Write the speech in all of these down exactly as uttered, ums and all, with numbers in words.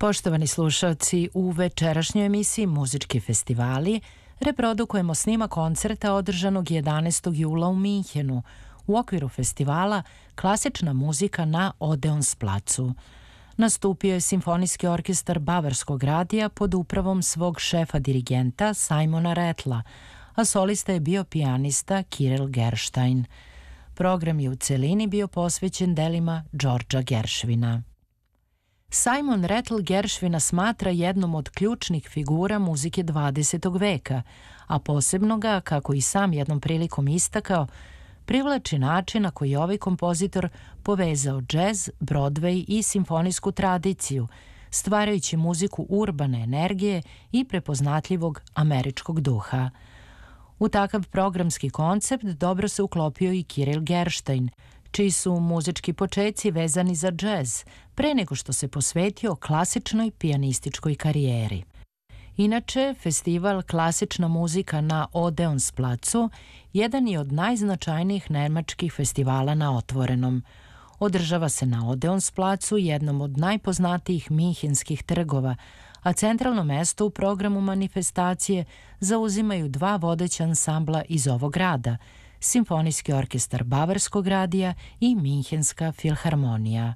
Poštovani slušalci, u večerašnjoj emisiji Muzički festivali reprodukujemo snimak koncerta održanog jedanaestog jula u Minhenu u okviru festivala Klasična muzika na Odeonsplacu. Nastupio je Simfonijski orkestar Bavarskog radija pod upravom svog šefa dirigenta Simona Rattla, a solista je bio pijanista Kirill Gerstein. Program je u celini bio posvećen delima Đorđa Geršvina. Simon Rattl Geršvina smatra jednom od ključnih figura muzike dvadesetog veka, a posebno ga, kako i sam jednom prilikom istakao, privlači način na koji je ovaj kompozitor povezao džez, Broadway i simfonijsku tradiciju, stvarajući muziku urbane energije i prepoznatljivog američkog duha. U takav programski koncept dobro se uklopio i Kirill Gerstein, čiji su muzički počeci vezani za džez, pre nego što se posvetio klasičnoj pijanističkoj karijeri. Inače, festival Klasična muzika na Odeonsplacu jedan je od najznačajnijih nemačkih festivala na otvorenom. Održava se na Odeonsplacu, jednom od najpoznatijih minhenskih trgova, a centralno mesto u programu manifestacije zauzimaju dva vodeća ansambla iz ovog grada, Simfonijski orkestar Bavarskog radija i Minhenska filharmonija.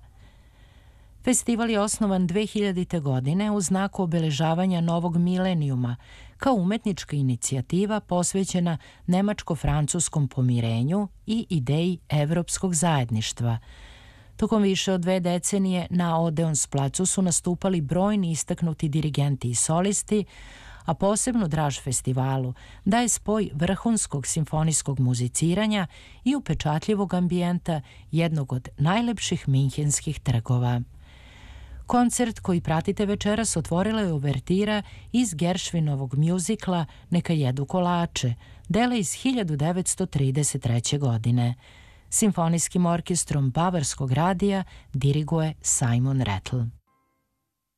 Festival je osnovan dve hiljadite. godine u znaku obeležavanja novog milenijuma, kao umetnička inicijativa posvećena nemačko-francuskom pomirenju i ideji evropskog zajedništva. Tokom više od dve decenije na Odeonsplacu su nastupali brojni istaknuti dirigenti i solisti, a posebno draž festivalu daje spoj vrhunskog simfonijskog muziciranja i upečatljivog ambijenta jednog od najlepših minhenskih trgova. Koncert koji pratite večeras otvorila je uvertira iz Geršvinovog mjuzikla Neka jedu kolače, dela iz hiljadu devetsto trideset treće. godine. Simfonijskim orkestrom Bavarskog radija diriguje Simon Rattl.